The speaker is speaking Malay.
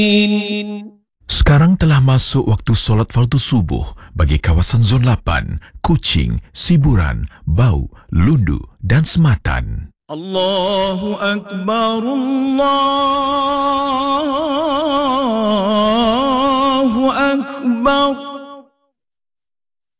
Sekarang telah masuk waktu solat fardu subuh bagi kawasan Zon 8, Kuching, Siburan, Bau, Lundu dan Sematan. Allahu Akbar, Allahu Akbar.